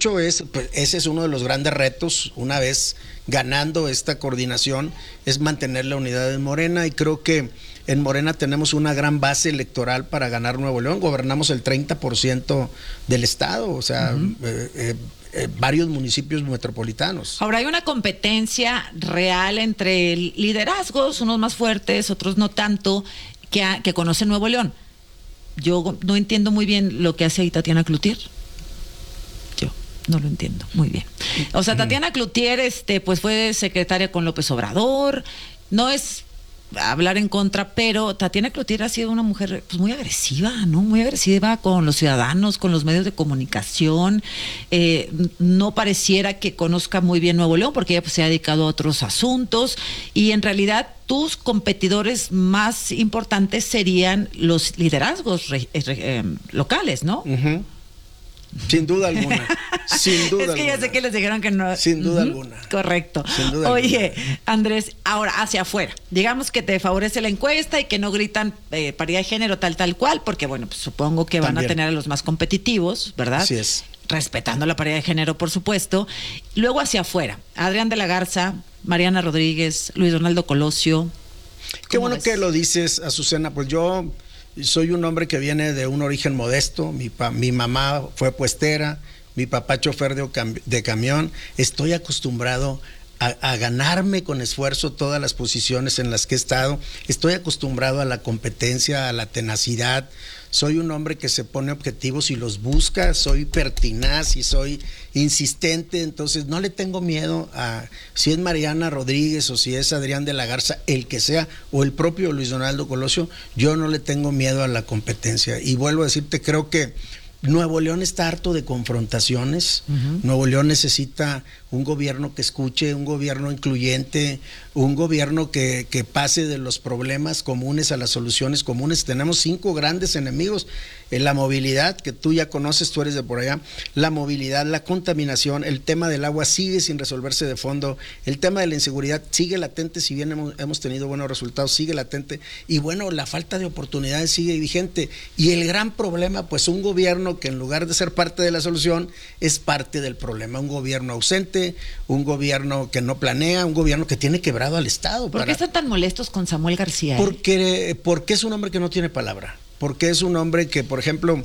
dicho es, pues ese es uno de los grandes retos, una vez ganando esta coordinación, es mantener la unidad en Morena, y creo que en Morena tenemos una gran base electoral para ganar Nuevo León. Gobernamos el 30% del estado, o sea, varios municipios metropolitanos. Ahora, hay una competencia real entre liderazgos, unos más fuertes, otros no tanto, que conocen Nuevo León. Yo no entiendo muy bien lo que hace ahí Tatiana Cloutier. Yo no lo entiendo muy bien. O sea, Tatiana Cloutier, pues fue secretaria con López Obrador. No es hablar en contra, pero Tatiana Cloutier ha sido una mujer pues muy agresiva, ¿no? Muy agresiva con los ciudadanos, con los medios de comunicación. No pareciera que conozca muy bien Nuevo León, porque ella pues se ha dedicado a otros asuntos, y en realidad tus competidores más importantes serían los liderazgos locales, ¿no? Uh-huh. Sin duda alguna. Sin duda es que ya sé que les dijeron que no. Sin duda alguna. Correcto. Sin duda Oye, alguna. Andrés, ahora hacia afuera. Digamos que te favorece la encuesta y que no gritan paridad de género tal cual, porque bueno, pues supongo que van a tener a los más competitivos, ¿verdad? Así es. Respetando la paridad de género, por supuesto. Luego hacia afuera. Adrián de la Garza, Mariana Rodríguez, Luis Donaldo Colosio. Qué bueno que lo dices, Azucena. Pues yo soy un hombre que viene de un origen modesto. Mi mamá fue puestera, mi papá chofer de camión. Estoy acostumbrado a ganarme con esfuerzo todas las posiciones en las que he estado. Estoy acostumbrado a la competencia, a la tenacidad. Soy un hombre que se pone objetivos y los busca. Soy pertinaz y soy insistente. Entonces no le tengo miedo a si es Mariana Rodríguez o si es Adrián de la Garza, el que sea, o el propio Luis Donaldo Colosio. Yo no le tengo miedo a la competencia. Y vuelvo a decirte, creo que Nuevo León está harto de confrontaciones. Nuevo León necesita un gobierno que escuche, un gobierno incluyente, un gobierno que pase de los problemas comunes a las soluciones comunes. Tenemos 5 grandes enemigos: la movilidad, que tú ya conoces, tú eres de por allá, la movilidad, la contaminación, el tema del agua sigue sin resolverse de fondo, el tema de la inseguridad sigue latente, si bien hemos tenido buenos resultados, sigue latente, y bueno, la falta de oportunidades sigue vigente, y el gran problema, pues un gobierno que en lugar de ser parte de la solución, es parte del problema, un gobierno ausente, un gobierno que no planea, un gobierno que tiene quebrado al Estado. ¿Por qué están tan molestos con Samuel García? Porque es un hombre que no tiene palabra. Porque es un hombre que, por ejemplo,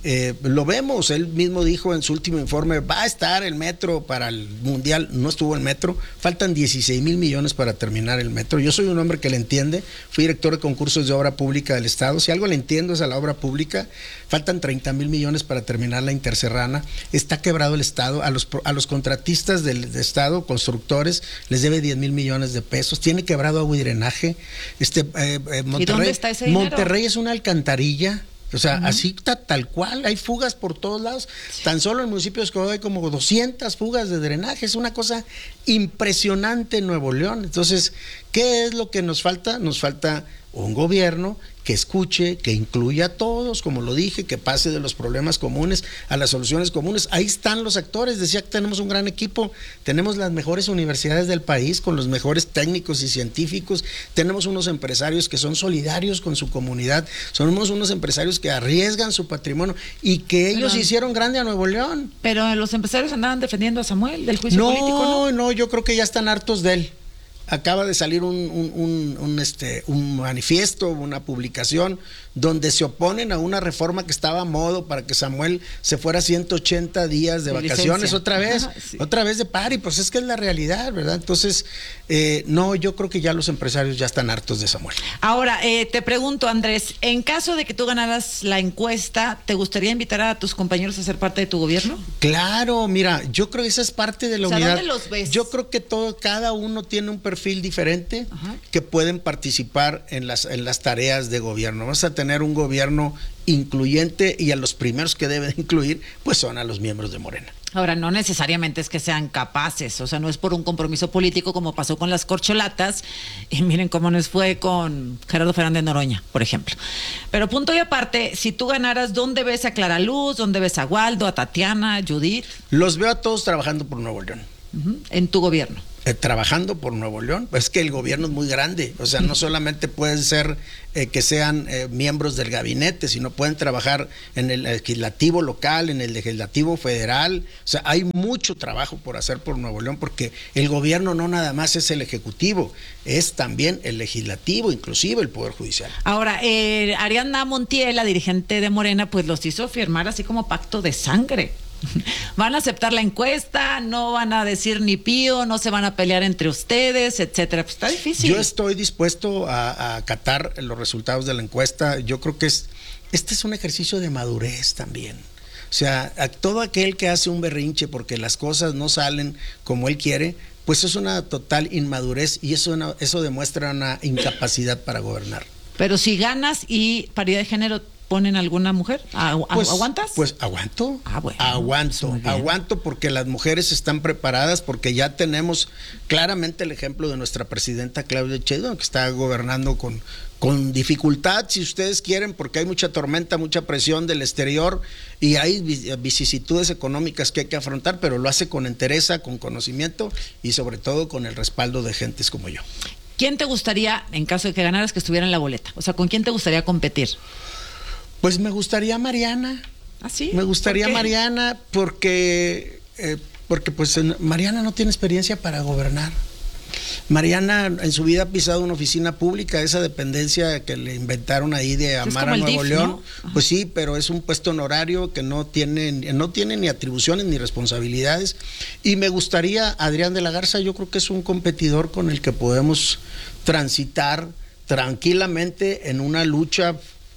lo vemos, él mismo dijo en su último informe, va a estar el metro para el Mundial. No estuvo el metro, faltan 16,000 millones para terminar el metro. Yo soy un hombre que le entiende, fui director de concursos de obra pública del Estado. Si algo le entiendo es a la obra pública. Faltan 30,000 millones para terminar la Interserrana. Está quebrado el Estado, a los contratistas del Estado, constructores, les debe 10,000 millones de pesos. Tiene quebrado agua y drenaje. Monterrey, ¿y dónde está ese dinero? Monterrey es una alcantarilla. O sea, así tal cual, hay fugas por todos lados. Sí. Tan solo en el municipio de Escobedo hay como 200 fugas de drenaje. Es una cosa impresionante en Nuevo León. Entonces, ¿qué es lo que nos falta? Nos falta un gobierno que escuche, que incluya a todos, como lo dije, que pase de los problemas comunes a las soluciones comunes. Ahí están los actores. Decía que tenemos un gran equipo, tenemos las mejores universidades del país con los mejores técnicos y científicos, tenemos unos empresarios que son solidarios con su comunidad, somos unos empresarios que arriesgan su patrimonio y que ellos hicieron grande a Nuevo León. Pero los empresarios andaban defendiendo a Samuel del juicio político, ¿no? No, yo creo que ya están hartos de él. Acaba de salir un manifiesto, una publicación donde se oponen a una reforma que estaba a modo para que Samuel se fuera 180 días de vacaciones licencia. Otra vez de pari, pues es que es la realidad, ¿verdad? Entonces, no, yo creo que ya los empresarios ya están hartos de Samuel. Ahora, te pregunto, Andrés, en caso de que tú ganaras la encuesta, ¿te gustaría invitar a tus compañeros a ser parte de tu gobierno? Claro, mira, yo creo que esa es parte de la unidad. ¿Dónde los ves? Yo creo que cada uno tiene un perfil diferente. Ajá. Que pueden participar en las tareas de gobierno. Vamos a tener un gobierno incluyente y a los primeros que deben incluir pues son a los miembros de Morena. Ahora, no necesariamente es que sean capaces, o sea, no es por un compromiso político como pasó con las corcholatas, y miren cómo nos fue con Gerardo Fernández Noroña, por ejemplo. Pero punto y aparte, si tú ganaras, ¿dónde ves a Clara Luz? ¿Dónde ves a Waldo, a Tatiana, a Judith? Los veo a todos trabajando por Nuevo León. en tu gobierno. Trabajando por Nuevo León, es que el gobierno es muy grande, o sea, no solamente pueden ser que sean miembros del gabinete, sino pueden trabajar en el legislativo local, en el legislativo federal, o sea, hay mucho trabajo por hacer por Nuevo León, porque el gobierno no nada más es el ejecutivo, es también el legislativo, inclusive el Poder Judicial. Ahora, Ariadna Montiel, la dirigente de Morena, pues los hizo firmar así como pacto de sangre. ¿Van a aceptar la encuesta? ¿No van a decir ni pío? ¿No se van a pelear entre ustedes? Etcétera. Pues está difícil. Yo estoy dispuesto a acatar los resultados de la encuesta. Yo creo que este es un ejercicio de madurez también. O sea, a todo aquel que hace un berrinche porque las cosas no salen como él quiere, pues es una total inmadurez y eso demuestra una incapacidad para gobernar. Pero si ganas y paridad de género, ¿ponen alguna mujer? ¿Aguantas? Pues aguanto. Bueno, aguanto porque las mujeres están preparadas, porque ya tenemos claramente el ejemplo de nuestra presidenta Claudia Sheinbaum, que está gobernando con dificultad, si ustedes quieren, porque hay mucha tormenta, mucha presión del exterior y hay vicisitudes económicas que hay que afrontar, pero lo hace con entereza, con conocimiento y sobre todo con el respaldo de gentes como yo. ¿Quién te gustaría, en caso de que ganaras, que estuviera en la boleta? O sea, ¿con quién te gustaría competir? Pues me gustaría Mariana. ¿Ah, sí? Me gustaría Mariana porque pues Mariana no tiene experiencia para gobernar. Mariana en su vida ha pisado una oficina pública, esa dependencia que le inventaron ahí de Amar a Nuevo León, ¿no? Pues sí, pero es un puesto honorario que no tiene ni atribuciones ni responsabilidades. Y me gustaría Adrián de la Garza, yo creo que es un competidor con el que podemos transitar tranquilamente en una lucha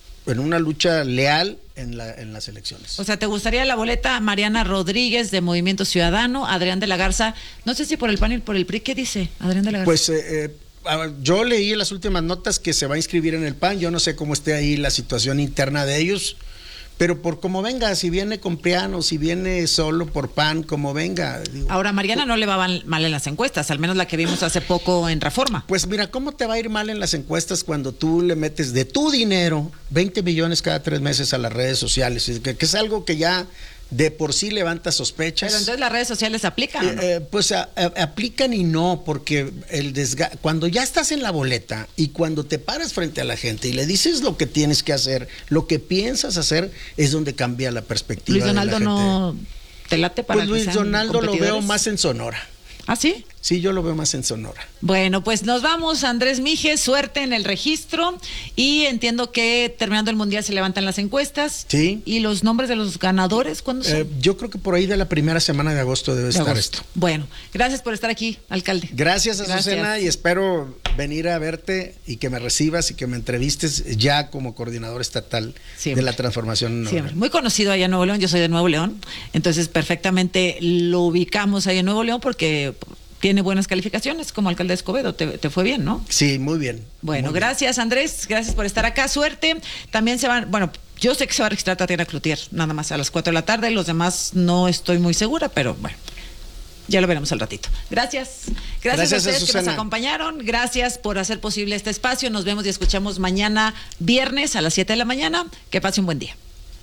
leal en las elecciones. O sea, ¿te gustaría la boleta Mariana Rodríguez de Movimiento Ciudadano, Adrián de la Garza? No sé si por el PAN y por el PRI. ¿Qué dice Adrián de la Garza? Pues yo leí en las últimas notas que se va a inscribir en el PAN. Yo no sé cómo esté ahí la situación interna de ellos, pero por como venga, si viene con Priano, si viene solo por PAN, como venga. Digo, ahora, Mariana no le va mal en las encuestas, al menos la que vimos hace poco en Reforma. Pues mira, ¿cómo te va a ir mal en las encuestas cuando tú le metes de tu dinero 20 millones cada 3 meses a las redes sociales? Que es algo que ya de por sí levanta sospechas. Pero entonces las redes sociales aplican, ¿o no? Pues aplican y no, porque cuando ya estás en la boleta y cuando te paras frente a la gente y le dices lo que tienes que hacer, lo que piensas hacer, es donde cambia la perspectiva. Luis Donaldo de la gente. No te late para pues Luis Donaldo lo veo más en Sonora. ¿Ah, sí? Sí, yo lo veo más en Sonora. Bueno, pues nos vamos, Andrés Mijes, suerte en el registro y entiendo que terminando el Mundial se levantan las encuestas. Sí. ¿Y los nombres de los ganadores cuándo son? Yo creo que por ahí de la primera semana de agosto debe estar esto. Bueno, gracias por estar aquí, alcalde. Gracias, Azucena, y espero venir a verte y que me recibas y que me entrevistes ya como coordinador estatal de la transformación en Nuevo León. Muy conocido allá en Nuevo León, yo soy de Nuevo León, entonces perfectamente lo ubicamos ahí en Nuevo León porque tiene buenas calificaciones como alcalde de Escobedo, te fue bien, ¿no? Sí, muy bien. Bueno, muy gracias bien. Andrés, gracias por estar acá, suerte. También se van, bueno, yo sé que se va a registrar Tatiana Cloutier, nada más a las 4 de la tarde, los demás no estoy muy segura, pero bueno, ya lo veremos al ratito. Gracias a ustedes que nos acompañaron, gracias por hacer posible este espacio, nos vemos y escuchamos mañana viernes a las 7 de la mañana, que pase un buen día.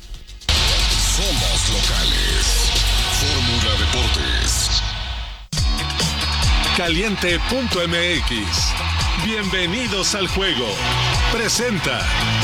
Somos locales, Fórmula Deportes. Caliente.mx. Bienvenidos al juego. Presenta.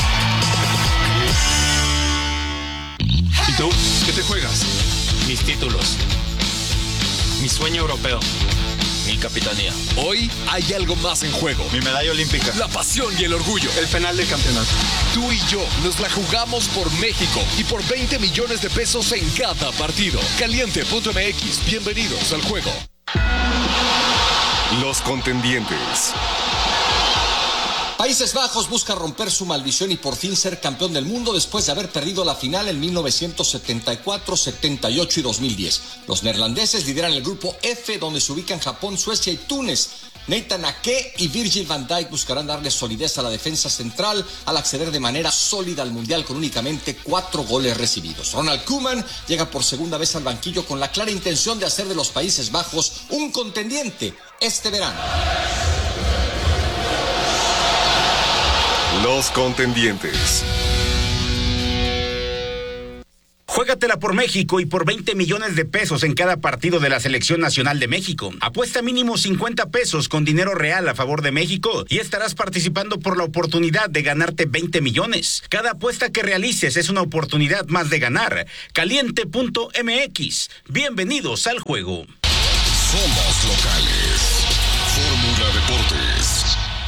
¿Y tú? ¿Qué te juegas? Mis títulos. Mi sueño europeo. Mi capitanía. Hoy hay algo más en juego. Mi medalla olímpica. La pasión y el orgullo. El penal del campeonato. Tú y yo nos la jugamos por México y por 20 millones de pesos en cada partido. Caliente.mx. Bienvenidos al juego. Los contendientes. Países Bajos busca romper su maldición y por fin ser campeón del mundo después de haber perdido la final en 1974, 78 y 2010. Los neerlandeses lideran el grupo F, donde se ubican Japón, Suecia y Túnez. Nathan Ake y Virgil van Dijk buscarán darle solidez a la defensa central al acceder de manera sólida al Mundial con únicamente 4 goles recibidos. Ronald Koeman llega por segunda vez al banquillo con la clara intención de hacer de los Países Bajos un contendiente este verano. Los contendientes. Juégatela por México y por 20 millones de pesos en cada partido de la Selección Nacional de México. Apuesta mínimo 50 pesos con dinero real a favor de México y estarás participando por la oportunidad de ganarte 20 millones. Cada apuesta que realices es una oportunidad más de ganar. Caliente.mx. Bienvenidos al juego. Somos local.